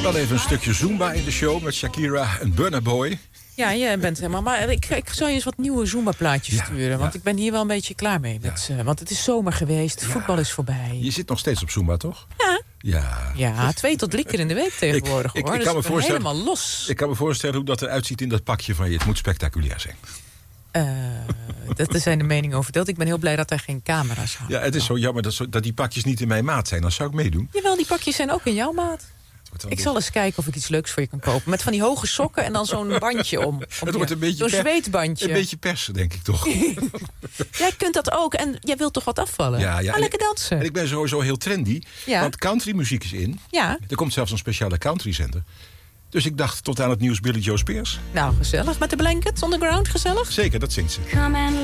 Wel even een stukje Zumba in de show met Shakira en Burna Boy. Ja, jij bent helemaal... Maar ik zal je eens wat nieuwe Zumba-plaatjes sturen. Want ik ben hier wel een beetje klaar mee. Want het is zomer geweest, voetbal is voorbij. Je zit nog steeds op Zumba, toch? Ja, 2 tot 3 keer in de week tegenwoordig. Ik kan me voorstellen, helemaal los. Ik kan me voorstellen hoe dat eruit ziet in dat pakje van je. Het moet spectaculair zijn. Er zijn de meningen over verdeeld. Ik ben heel blij dat er geen camera's hangen. Ja, het is zo jammer dat die pakjes niet in mijn maat zijn. Dan zou ik meedoen. Jawel, die pakjes zijn ook in jouw maat. Ik zal eens kijken of ik iets leuks voor je kan kopen. Met van die hoge sokken en dan zo'n bandje om. Het wordt een beetje zo'n zweetbandje. Een beetje persen, denk ik toch. Jij kunt dat ook. En jij wilt toch wat afvallen? Ja. Ga lekker dansen. En ik ben sowieso heel trendy. Ja. Want countrymuziek is in. Ja. Er komt zelfs een speciale countryzender. Dus ik dacht tot aan het nieuws Billy Joe Spears. Nou, gezellig. Met de blankets on the ground, gezellig? Zeker, dat zingt ze. Come and